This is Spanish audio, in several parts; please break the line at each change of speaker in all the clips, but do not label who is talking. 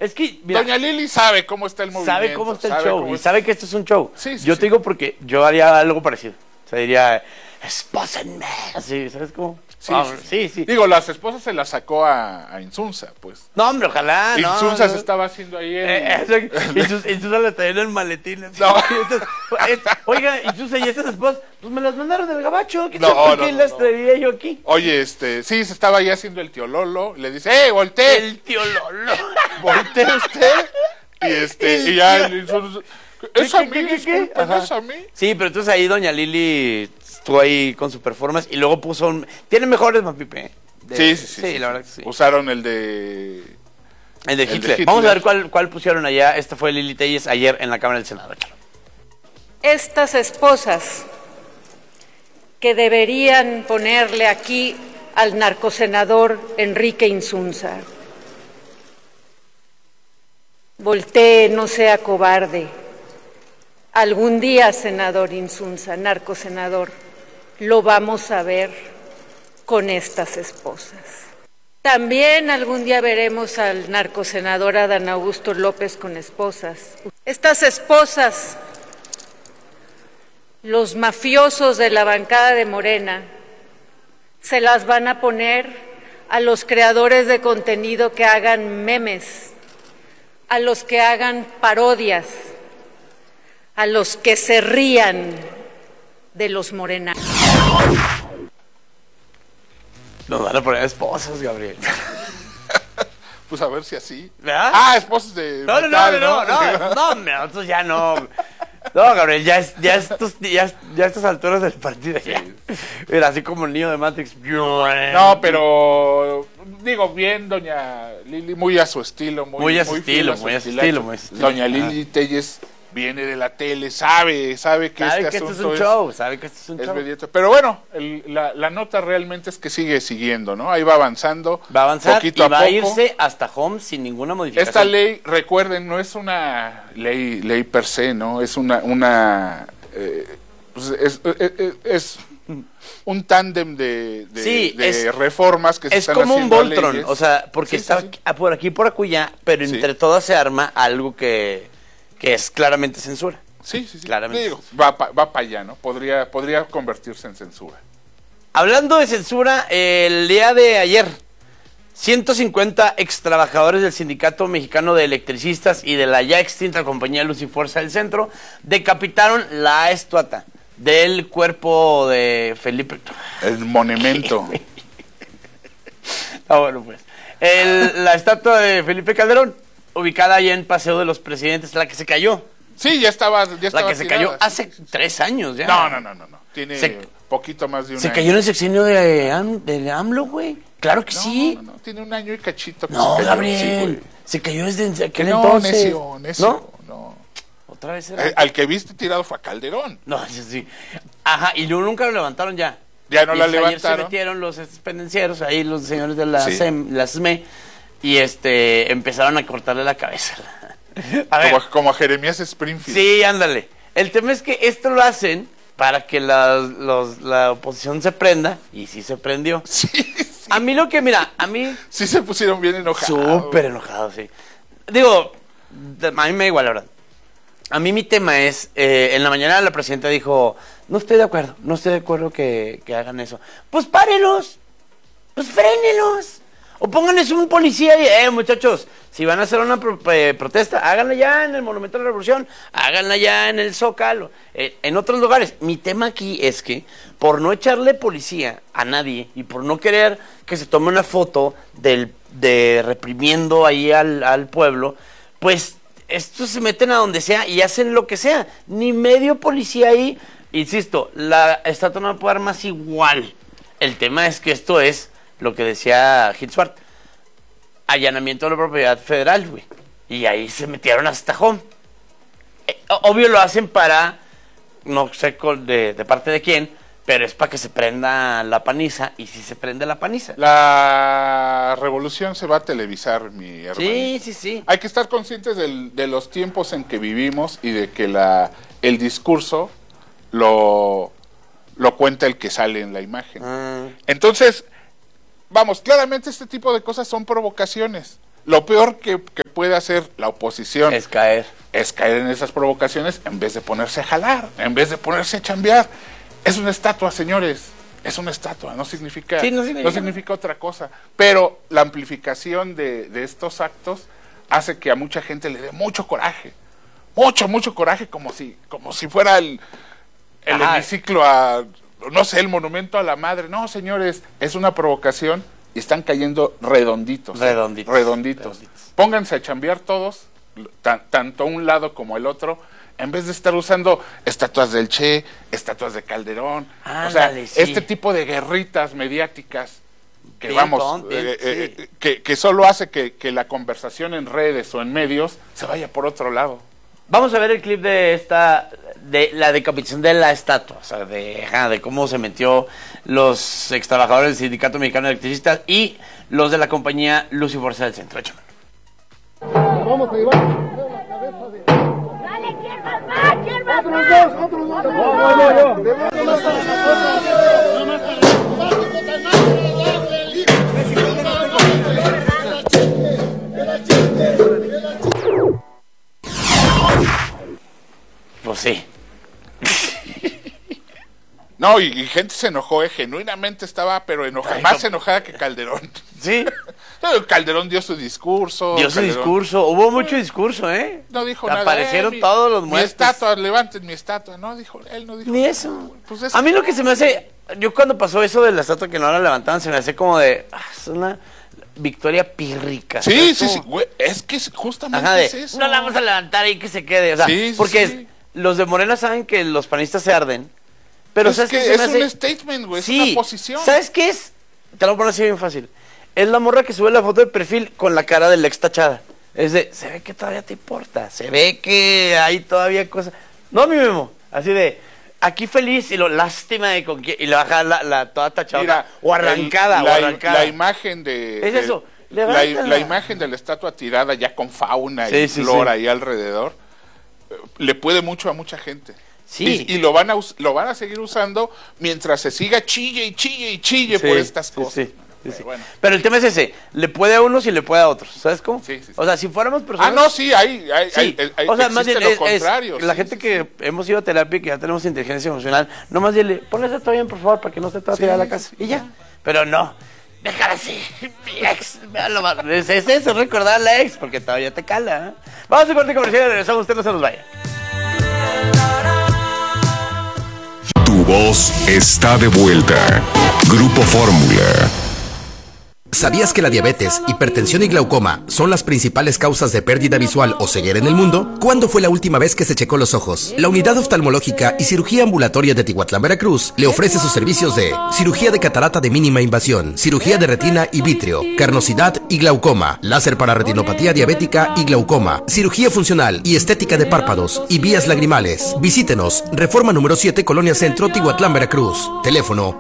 Es que, mira,
Doña Lili sabe cómo está el movimiento.
sabe cómo está el show y sabe que esto es un show.
Sí, sí,
yo
sí.
te digo porque yo haría algo parecido. O sea, diría, espósenme. Así, ¿sabes cómo?
Sí,
Sí.
Digo, las esposas se las sacó a Insunza, pues.
No, hombre, ojalá.
Insunza
no.
se estaba haciendo ahí
Insunza le traían el maletín.
No.
Oiga, Insunza, ¿y estas esposas? Pues me las mandaron del gabacho. ¿Qué
No,
¿Por qué
no,
las
no.
traería yo aquí?
Oye, sí, se estaba ahí haciendo el tío Lolo. Le dice, voltee.
El tío Lolo.
Voltee usted. Y ya el Insunza, ¿es a mí?
¿Qué?
Disculpen,
Ajá.
¿es a mí?
Sí, pero entonces ahí doña Lili estuvo ahí con su performance y luego puso tiene mejores, Mapipe.
Sí,
la verdad que sí.
Usaron el de
Hitler. Vamos a ver cuál pusieron allá. Esta fue Lili Telles ayer en la Cámara del Senado.
Estas esposas que deberían ponerle aquí al narcosenador Enrique Insunza. Voltee, no sea cobarde. Algún día, senador Insunza, narcosenador, lo vamos a ver con estas esposas. También algún día veremos al narcosenador Adán Augusto López con esposas. Estas esposas, los mafiosos de la bancada de Morena, se las van a poner a los creadores de contenido que hagan memes, a los que hagan parodias, a los que se rían de los morenanos.
Nos van a poner esposas, Gabriel.
Pues a ver si así.
¿Verdad?
Esposos de
No, nosotros ya no. No, Gabriel, ya a estas alturas del partido ya. Era así como el niño de Matrix.
No, pero digo bien, doña Lili, muy a su estilo,
muy a su estilo.
Doña Lili Telles viene de la tele, sabe que
sabe
este
que
asunto
esto es un show, sabe que esto es un show.
mediocre. Pero bueno, la nota realmente es que sigue siguiendo, ¿no? Ahí va avanzando.
Va a avanzar
poquito
y va
a poco.
a irse hasta home sin ninguna modificación.
Esta ley, recuerden, no es una ley per se, ¿no? Es es un tándem de reformas que se están haciendo.
Es como un Voltron, o sea, porque está
sí.
por aquí por acullá, pero entre todas se arma algo que es claramente censura.
Sí.
Claramente.
Digo, va para allá, ¿no? Podría convertirse en censura.
Hablando de censura, el día de ayer, 150 extrabajadores del Sindicato Mexicano de Electricistas y de la ya extinta compañía Luz y Fuerza del Centro decapitaron la estatua del cuerpo de Felipe.
El monumento.
Bueno, pues. La estatua de Felipe Calderón, ubicada allá en Paseo de los Presidentes, la que se cayó.
Sí, ya estaba
la que
tirada,
se cayó hace 3 años ya.
No. Tiene poquito más de un año.
Se cayó en el sexenio de AMLO, güey. Claro que sí.
No, tiene un año y cachito.
No, Gabriel. Se cayó desde aquel entonces.
Necio.
Otra vez era.
Al que viste tirado fue a Calderón.
No, sí. Ajá, y luego nunca lo levantaron ya.
Ya no la
ayer
levantaron.
se metieron los pendencieros, ahí los señores de la SME, y empezaron a cortarle la cabeza. A ver.
Como a Jeremías Springfield.
Sí, ándale. El tema es que esto lo hacen para que la oposición se prenda, y sí se prendió.
Sí.
A mí lo que, mira,
Sí se pusieron bien enojados.
Súper enojados, sí. Digo, a mí me da igual, la verdad. A mí mi tema es, en la mañana la presidenta dijo, no estoy de acuerdo que hagan eso. Pues párenlos, pues frénelos. O pónganles un policía y, muchachos, si van a hacer una protesta, háganla ya en el Monumento a la Revolución, háganla ya en el Zócalo, en otros lugares. Mi tema aquí es que, por no echarle policía a nadie y por no querer que se tome una foto de reprimiendo ahí al pueblo, pues estos se meten a donde sea y hacen lo que sea. Ni medio policía ahí. Insisto, la estatua no puede dar más igual. El tema es que esto es lo que decía Hitswart, allanamiento de la propiedad federal, güey. Y ahí se metieron hasta home. Obvio lo hacen para, no sé de parte de quién, pero es para que se prenda la paniza. Y si se prende la paniza.
La revolución se va a televisar, mi hermano.
Sí.
Hay que estar conscientes de los tiempos en que vivimos y de que el discurso lo cuenta el que sale en la imagen. Entonces, vamos, claramente este tipo de cosas son provocaciones. Lo peor que puede hacer la oposición
Es caer.
es caer en esas provocaciones en vez de ponerse a jalar, en vez de ponerse a chambear. Es una estatua, señores. Es una estatua, no significa,
Sí, no significa
otra cosa. Pero la amplificación de estos actos hace que a mucha gente le dé mucho coraje. Mucho coraje, como si fuera el hemiciclo a, no sé, el monumento a la madre. No, señores, es una provocación y están cayendo redonditos. Redonditos. Pónganse a chambear todos, tanto un lado como el otro, en vez de estar usando estatuas del Che, estatuas de Calderón.
Ándale, sí.
Este tipo de guerritas mediáticas que
Bien,
vamos,
sí.
que solo hace que la conversación en redes o en medios se vaya por otro lado.
Vamos a ver el clip de la decapitación de la estatua, o sea, de cómo se metió los ex trabajadores del Sindicato Mexicano de Electricistas y los de la compañía Luz y Fuerza del Centro. Échame.
Vamos a llevar la cabeza de...
¡Dale, quién más! ¿Quién más?
Otros dos.
Pues sí.
No, y gente se enojó, genuinamente estaba, pero más enojada que Calderón.
Sí.
Calderón dio su discurso.
Hubo mucho discurso, ¿eh?
No dijo nada.
Aparecieron todos los muertos.
Mi estatua, levanten mi estatua. No, él no dijo
Ni
nada.
eso.
Pues
a mí lo que se me hace, yo cuando pasó eso de la estatua que no la levantaban, se me hace como de, es una victoria pírrica.
Sí, güey, es que justamente es eso.
No la vamos a levantar y que se quede, o sea, porque los de Morena saben que los panistas se arden, pero
es
¿sabes
que
qué?
es un statement, güey, es una posición.
¿Sabes qué es? Te lo voy a poner así bien fácil. Es la morra que sube la foto de perfil con la cara del ex tachada. Es de, se ve que todavía te importa, se ve que hay todavía cosas. No, mi Memo, así de, aquí feliz y lo lástima de con quién, y le baja la toda tachada.
Mira,
o arrancada.
La imagen de...
Es eso.
La imagen de la estatua tirada ya con fauna y flora ahí alrededor le puede mucho a mucha gente.
Sí.
Y lo van a seguir usando mientras se siga chille por estas cosas.
Sí.
Bueno.
Pero el tema es ese, le puede a unos y le puede a otros, ¿sabes cómo?
Sí.
O sea, si fuéramos personas...
Ah, no, sí, hay
o sea, más bien
lo contrario.
la gente que hemos ido a terapia y que ya tenemos inteligencia emocional, nomás dile, ponle esta bien, por favor, para que no se te va a tirar a la casa, y ya. Pero no, déjala así, mi ex, es eso, recordar a la ex, porque todavía te cala, ¿eh? Vamos a corte comercial y regresamos, usted no se nos vaya.
Tu voz está de vuelta. Grupo Fórmula.
¿Sabías que la diabetes, hipertensión y glaucoma son las principales causas de pérdida visual o ceguera en el mundo? ¿Cuándo fue la última vez que se checó los ojos? La Unidad Oftalmológica y Cirugía Ambulatoria de Tihuatlán, Veracruz, le ofrece sus servicios de cirugía de catarata de mínima invasión, cirugía de retina y vítreo, carnosidad y glaucoma, láser para retinopatía diabética y glaucoma, cirugía funcional y estética de párpados y vías lagrimales. Visítenos, Reforma número 7, Colonia Centro, Tihuatlán, Veracruz. Teléfono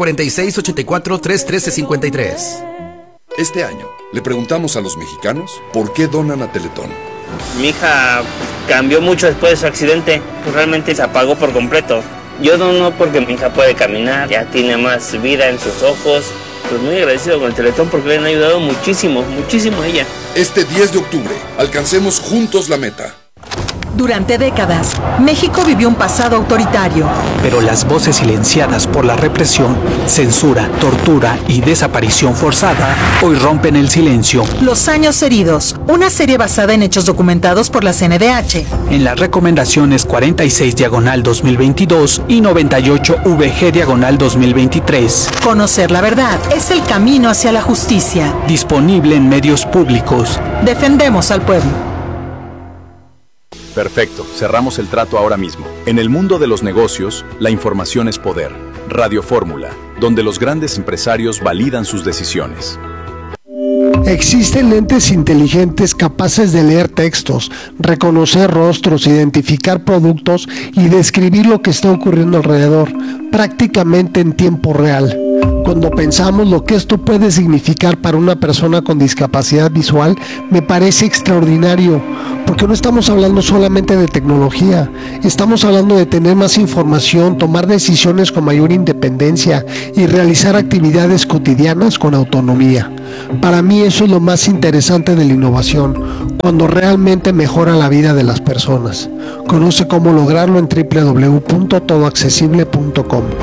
746-84-313-53.
Este año le preguntamos a los mexicanos por qué donan a Teletón.
Mi hija cambió mucho después de su accidente, pues realmente se apagó por completo. Yo dono porque mi hija puede caminar, ya tiene más vida en sus ojos. Pues muy agradecido con el Teletón porque le han ayudado muchísimo a ella.
Este 10 de octubre, alcancemos juntos la meta.
Durante décadas, México vivió un pasado autoritario.
Pero las voces silenciadas por la represión, censura, tortura y desaparición forzada hoy rompen el silencio.
Los años heridos, una serie basada en hechos documentados por la CNDH.
En las recomendaciones 46/2022 y 98/VG/2023.
Conocer la verdad es el camino hacia la justicia.
Disponible en medios públicos.
Defendemos al pueblo.
Perfecto, cerramos el trato ahora mismo. En el mundo de los negocios, la información es poder. Radio Fórmula, donde los grandes empresarios validan sus decisiones.
Existen lentes inteligentes capaces de leer textos, reconocer rostros, identificar productos y describir lo que está ocurriendo alrededor, prácticamente en tiempo real. Cuando pensamos lo que esto puede significar para una persona con discapacidad visual, me parece extraordinario, porque no estamos hablando solamente de tecnología, estamos hablando de tener más información, tomar decisiones con mayor independencia y realizar actividades cotidianas con autonomía. Para mí eso es lo más interesante de la innovación, cuando realmente mejora la vida de las personas. Conoce cómo lograrlo en www.todoaccesible.com.